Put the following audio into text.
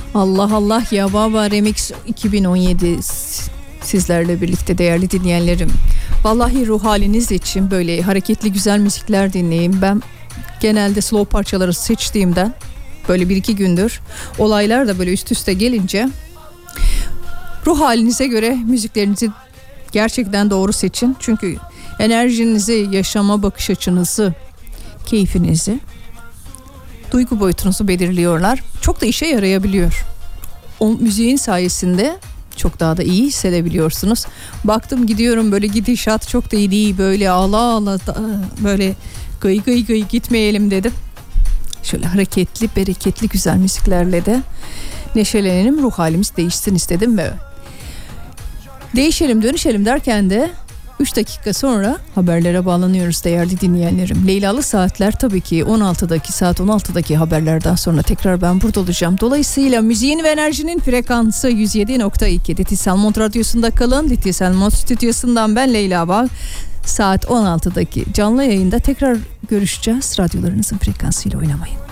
Allah Allah ya Baba Remix 2017 sizlerle birlikte değerli dinleyenlerim. Vallahi ruh haliniz için böyle hareketli güzel müzikler dinleyin. Ben genelde slow parçaları seçtiğimden böyle 1-2 gündür olaylar da böyle üst üste gelince ruh halinize göre müziklerinizi gerçekten doğru seçin. Çünkü enerjinizi, yaşama bakış açınızı, keyfinizi, duygu boyutunuzu belirliyorlar. Çok da işe yarayabiliyor. O müziğin sayesinde çok daha da iyi hissedebiliyorsunuz. Baktım gidiyorum böyle gidişat çok da iyi değil. Böyle ağla böyle gıy gitmeyelim dedim. Şöyle hareketli, bereketli, güzel müziklerle de neşelenelim, ruh halimiz değişsin istedim ve değişelim, dönüşelim derken de 3 dakika sonra haberlere bağlanıyoruz değerli dinleyenlerim. Leylalı saatler tabii ki saat 16'daki haberlerden sonra tekrar ben burada olacağım. Dolayısıyla müziğin ve enerjinin frekansı 107.2 Litil Selmont Radyosu'nda kalın. Litil Selmont Stüdyosu'ndan ben Leyla Bağ. Saat 16'daki canlı yayında tekrar görüşeceğiz. Radyolarınızın frekansıyla oynamayın.